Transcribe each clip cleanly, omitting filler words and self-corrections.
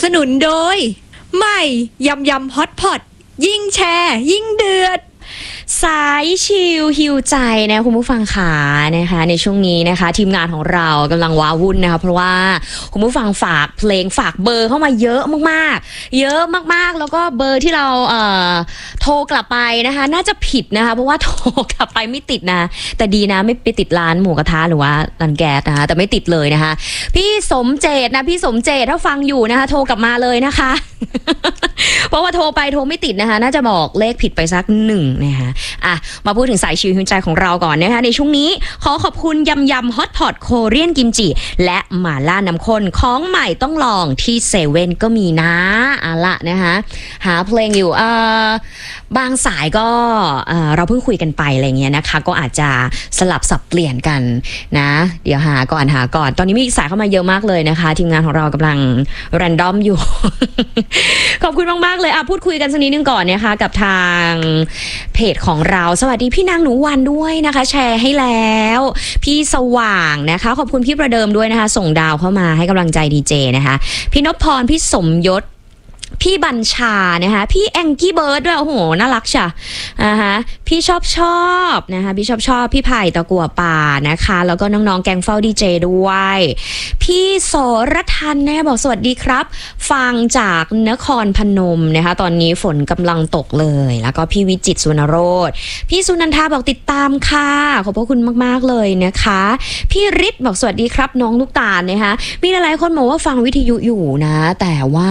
นุนโดยใหม่ยำยำฮอตพอตยิ่งแชร์ยิ่งเดือดสายชิลฮิวใจนะคุณผู้ฟังขานะคะในช่วงนี้นะคะทีมงานของเรากำลังว้าวุ่นนะคะเพราะว่าคุณผู้ฟังฝากเพลงฝากเบอร์เข้ามาเยอะมากๆเยอะมากๆแล้วก็เบอร์ที่เราโทรกลับไปนะคะน่าจะผิดนะคะเพราะว่าโทรกลับไปไม่ติดนะแต่ดีนะไม่ไปติดร้านหมูกระทะหรือว่าร้านแก๊สนะคะแต่ไม่ติดเลยนะคะพี่สมเจตนะพี่สมเจตถ้าฟังอยู่นะคะโทรกลับมาเลยนะคะ เพราะว่าโทรไปโทรไม่ติดนะคะน่าจะบอกเลขผิดไปสักหนึ่งนะคะมาพูดถึงสายชิลหิวใจของเราก่อนนะคะในช่วงนี้ขอขอบคุณยำยำฮอตพอตโคเรียนกิมจิและหม่าล่าน้ำข้นของใหม่ต้องลองที่เซเว่นก็มีนะละนะคะหาเพลงอยู่บางสายก็เราเพิ่งคุยกันไปอะไรเงี้ยนะคะก็อาจจะสลับสับเปลี่ยนกันนะเดี๋ยวหาก่อนตอนนี้มีสายเข้ามาเยอะมากเลยนะคะทีมงานของเรากำลังแรนดอมอยู่ ขอบคุณมากๆเลยพูดคุยกันสักนิดนึงก่อนนะคะกับทางเพจของเราสวัสดีพี่นางหนูวันด้วยนะคะแชร์ให้แล้วพี่สว่างนะคะขอบคุณพี่ประเดิมด้วยนะคะส่งดาวเข้ามาให้กำลังใจดีเจนะคะพี่นพพรพี่สมยศพี่บัญชานะคะพี่แองกี้เบิร์ดด้วยโอ้โหน่ารักช่ะนะคะพี่ชอบนะคะพี่ชอบพี่ไผ่ตะกั่วป่านะคะแล้วก็น้องๆแกงเฝ้าดีเจด้วยพี่โสรทันนะคะบอกสวัสดีครับฟังจากนครพนมนะคะตอนนี้ฝนกำลังตกเลยแล้วก็พี่วิจิตรสุนโรธพี่สุนันทาบอกติดตามค่ะขอบพระคุณมากๆเลยนะคะพี่ฤทธิ์บอกสวัสดีครับน้องลูกตาลนะคะมีหลายคนบอกว่าฟังวิทยุอยู่นะแต่ว่า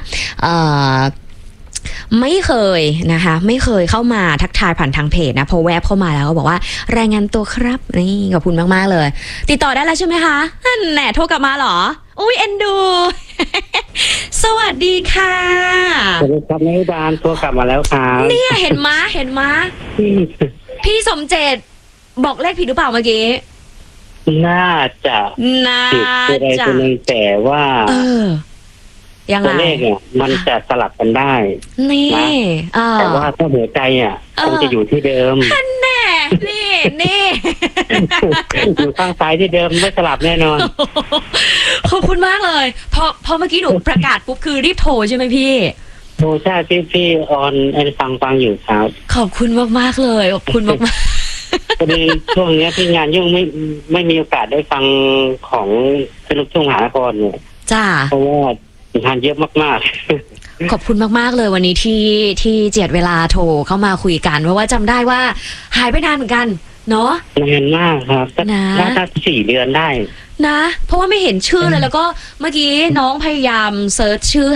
ไม่เคยนะคะไม่เคยเข้ามาทักทายผ่านทางเพจนะพอแวบเข้ามาแล้วก็บอกว่ารายงานตัวครับนี่ขอบคุณมากๆเลยติดต่อได้แล้วใช่ไหมคะแหน่โทรกลับมาเหรออุ้ยเอ็นดู สวัสดีค่ะสวัสดีครับนายบานโทรกลับมาแล้วครับเนี่ยเห็นม้าพี่สมเจตบอกเลขผิดหรือเปล่าเมื่อกี้น่าจะผิดอะไรตัวนึงแต่ว่ายังไงตัวเลขเนี่ยมันจะสลับกันได้นี่แต่ว่าถ้าหัวใจมันจะอยู่ที่เดิมแน่นี่อยู่ข้างซ้ายที่เดิมไม่สลับแน่นอนขอบคุณมากเลยพอเมื่อกี้หนูประกาศปุ๊บคือรีบโทรใช่ไหมพี่โทรใช่พี่ออนฟังอยู่ครับขอบคุณมากๆเลยขอบคุณมากพอดีช่วงนี้ที่งานยุ่งไม่มีโอกาสได้ฟังของสนุกช่วงหานครเนี่ยจ้าเพราะว่างานเยอะมากๆขอบคุณมากๆเลยวันนี้ที่เจียดเวลาโทรเข้ามาคุยกันเพราะว่าจำได้ว่าหายไปนานเหมือนกันเนาะนานมากครับน่าจะ4 เดือนได้นะเพราะว่าไม่เห็นชื่อเลยแล้วก็เมื่อกี้น้องพยายามเซิร์ชชื่อ